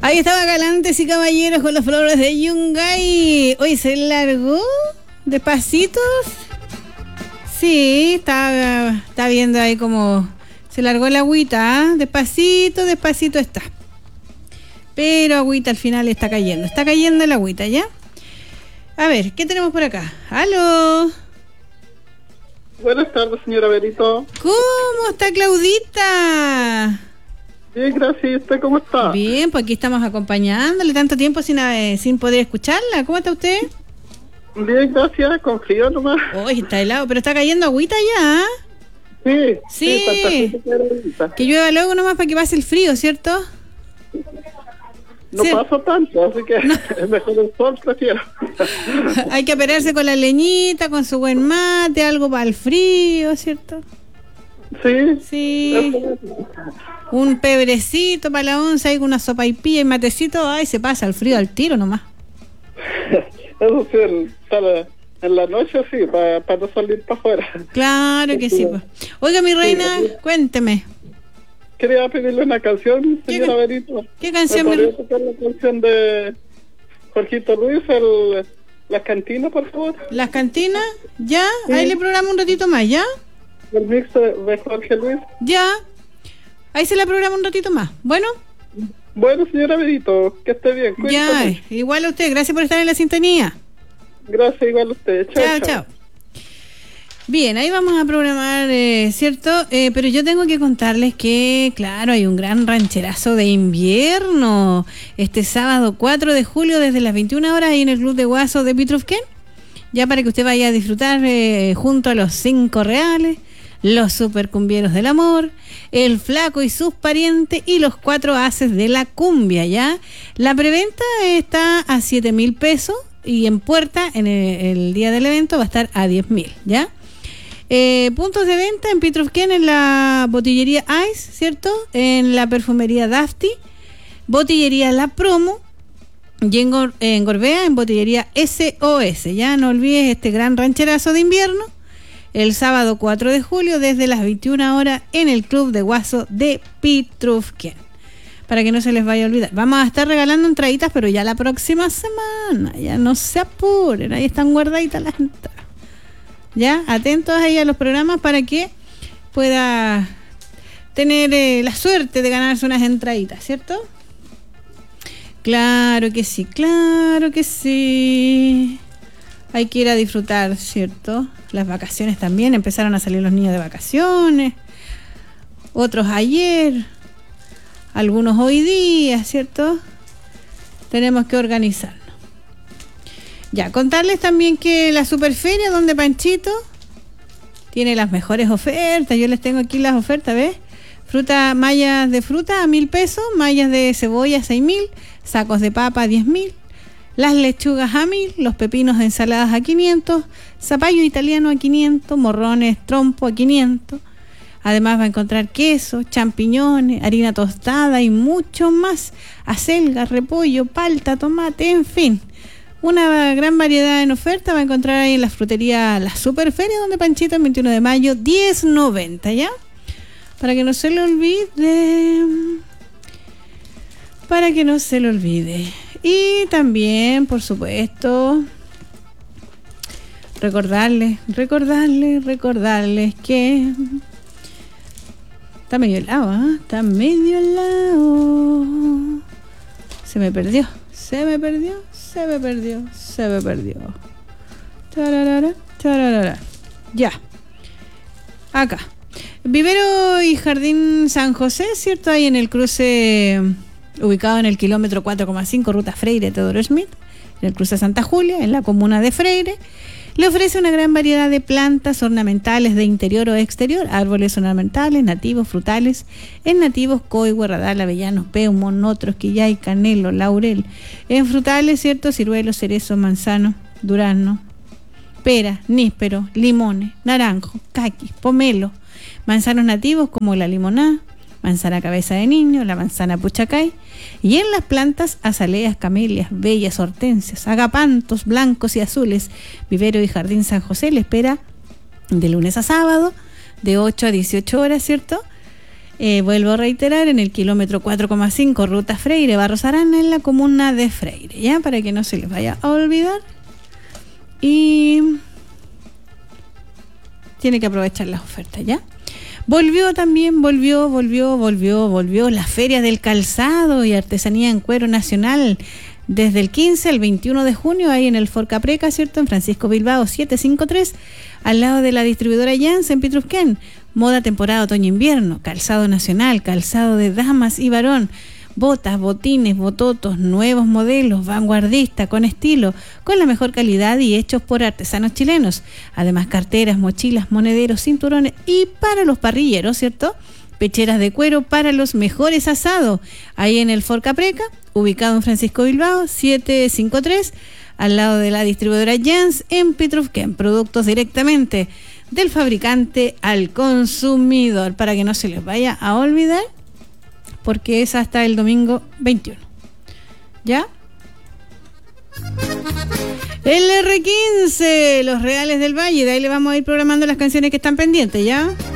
Ahí estaba Galantes y Caballeros con las flores de Yungay. Hoy se largó despacito. Sí, está viendo ahí como se largó el agüita, ¿eh? Despacito, despacito está. Pero agüita al final está cayendo el agüita, ¿ya? A ver, ¿qué tenemos por acá? ¡Aló! Buenas tardes, señora Berito. ¿Cómo está Claudita? Bien, gracias. ¿Y usted cómo está? Bien, pues aquí estamos acompañándole tanto tiempo sin poder escucharla. ¿Cómo está usted? Bien, gracias. Con frío nomás. Uy, está helado, pero está cayendo agüita ya, ¿eh? Sí. Sí. Que llueva luego nomás para que pase el frío, ¿cierto? No sí. pasa tanto, así que no. Es mejor el sol, prefiero. Hay que aperarse con la leñita, con su buen mate, algo para el frío, ¿cierto? Sí. Sí. Un pebrecito para la once, ahí con una sopaipilla y matecito, ay, se pasa el frío al tiro nomás. Eso sí, en la noche sí, para no salir para afuera. Claro que sí. Oiga, mi reina, cuénteme. Quería pedirle una canción, señora Berito. ¿Qué canción? ¿Me podría tocar la canción de Jorgito Luis, Las Cantinas, por favor? ¿Las Cantinas? ¿Ya? Sí. Ahí le programo un ratito más, ¿ya? El mix de Jorge Luis. Ya. Ahí se la programa un ratito más. Bueno. Bueno, señora Berito, que esté bien. Ya, igual a usted. Gracias por estar en la sintonía. Gracias, igual a usted. Chao. Bien, ahí vamos a programar, ¿cierto? Pero yo tengo que contarles que, claro, hay un gran rancherazo de invierno este sábado 4 de julio desde las 21 horas ahí en el Club de Guaso de Pitrufquén, ya para que usted vaya a disfrutar junto a los 5 reales, los supercumbieros del amor, el Flaco y sus parientes y los 4 haces de la cumbia, ¿ya? La preventa está a 7.000 pesos y en puerta, en el día del evento, va a estar a 10.000, ¿ya? Puntos de venta en Pitrufquén, en la botillería Ice, ¿cierto? En la perfumería Dafty, botillería La Promo, y en Gorbea, en botillería SOS. Ya no olvides este gran rancherazo de invierno, el sábado 4 de julio, desde las 21 horas, en el Club de Guaso de Pitrufquén. Para que no se les vaya a olvidar. Vamos a estar regalando entraditas, pero ya la próxima semana. Ya no se apuren, ahí están guardaditas las entradas. Ya, atentos ahí a los programas para que pueda tener la suerte de ganarse unas entraditas, ¿cierto? Claro que sí, claro que sí. Hay que ir a disfrutar, ¿cierto? Las vacaciones también, empezaron a salir los niños de vacaciones, otros ayer, algunos hoy día, ¿cierto? Tenemos que organizarnos. Ya, contarles también que la Superferia, donde Panchito tiene las mejores ofertas. Yo les tengo aquí las ofertas, ¿ves? Mallas de fruta a 1.000 pesos, mallas de cebolla a 6.000, sacos de papa a 10.000, las lechugas a 1.000, los pepinos de ensaladas a 500, zapallo italiano a 500, morrones trompo a 500. Además va a encontrar queso, champiñones, harina tostada y mucho más. Acelga, repollo, palta, tomate, en fin. Una gran variedad en oferta va a encontrar ahí en la frutería La Superferia, donde Panchito, el 21 de mayo, 10.90, ¿ya? Para que no se le olvide. Para que no se le olvide. Y también, por supuesto, recordarles que está medio helado, ¿eh? Está medio helado. Se me perdió. Tararara. Ya. Acá. Vivero y Jardín San José, ¿cierto? Ahí en el cruce, ubicado en el kilómetro 4,5, ruta Freire Teodoro Schmidt, en el cruce Santa Julia, en la comuna de Freire. Le ofrece una gran variedad de plantas ornamentales de interior o exterior, árboles ornamentales, nativos, frutales, en nativos, coigüe, radal, avellanos, peumo, notros, quillay, canelo, laurel. En frutales, ¿cierto? Ciruelos, cerezo, manzano, durazno, pera, níspero, limones, naranjo, caquis, pomelo. Manzanos nativos como la limoná, manzana cabeza de niño, la manzana puchacay, y en las plantas azaleas, camelias, bellas hortensias, agapantos blancos y azules. Vivero y Jardín San José le espera de lunes a sábado, de 8 a 18 horas, ¿cierto? Vuelvo a reiterar, en el kilómetro 4,5, ruta Freire, Barros Arana, en la comuna de Freire, ¿ya? Para que no se les vaya a olvidar. Y tiene que aprovechar las ofertas, ¿ya? Volvió la Feria del Calzado y Artesanía en Cuero Nacional desde el 15 al 21 de junio, ahí en el Forcapreca, ¿cierto? En Francisco Bilbao 753, al lado de la distribuidora Jans en Pitrufquén. Moda temporada otoño-invierno, calzado nacional, calzado de damas y varón, botas, botines, bototos, nuevos modelos, vanguardista, con estilo, con la mejor calidad y hechos por artesanos chilenos. Además, carteras, mochilas, monederos, cinturones y para los parrilleros, ¿cierto? Pecheras de cuero para los mejores asados. Ahí en el Forcapreca, ubicado en Francisco Bilbao 753, al lado de la distribuidora Jans en Pitrufquén. Productos directamente del fabricante al consumidor, para que no se les vaya a olvidar, porque es hasta el domingo 21. ¿Ya? El R15, los Reales del Valle, de ahí le vamos a ir programando las canciones que están pendientes, ¿ya?